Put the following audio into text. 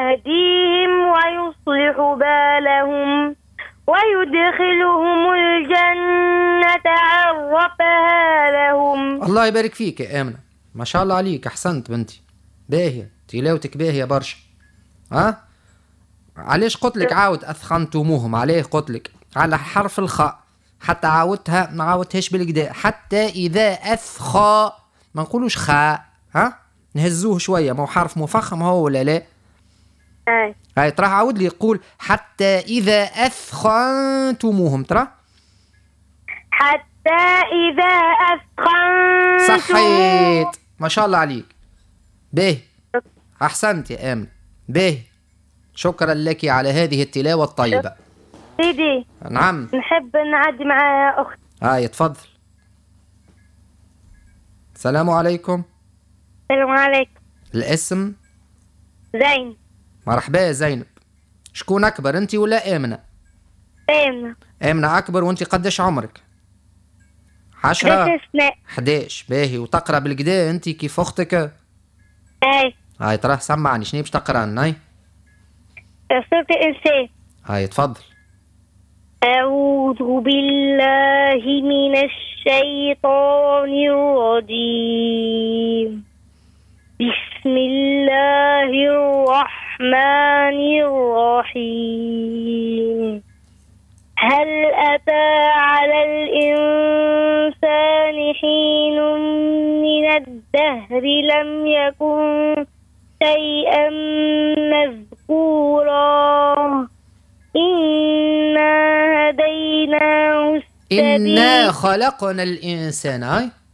يهديهم ويصلح بالهم ويدخلهم الجنة عرفها لهم. الله يبارك فيك يا آمنة، ما شاء الله عليك، أحسنت بنتي، باهية تلاوتك باهية برشا. علاش قلت لك عاود أثخنتموهم؟ عليه قلت لك؟ على حرف الخاء، حتى عاودتها ما عاودتهاش بالكدا، حتى إذا أثخى ما نقولوش خاء، نهزوه شوية، ما هو حرف مفخم هو ولا لا؟ هاي ترى عاود لي يقول حتى إذا أثخنتموهم، ترى حتى إذا أثخنتموهم. صحيت، ما شاء الله عليك، باهي أحسنت يا آمن، باهي، شكرا لك على هذه التلاوة الطيبة. سيدي نعم، نحب نعدي مع أختي. هاي تفضل. السلام عليكم. السلام عليكم. الاسم؟ زينب. مرحبا يا زينب، شكون أكبر أنت ولا آمنة؟ آمنة. آمنة أكبر، وأنت قديش عمرك؟ 10؟ 11 سنة. 11، باهي، وتقرأ بالكدا أنت كيف أختك؟ هاي تراه سمعني، شنو باش تقرأ لنا؟ هاي سورة الإنسان. هاي تفضل. أعوذ بالله من الشيطان الرجيم. بسم الله الرحمن الرحيم. هل أتى على الإنسان حين من الدهر لم يكن شيئا مذكورا. إنا هديناه السبيل. إنا خلقنا الإنسان. هاي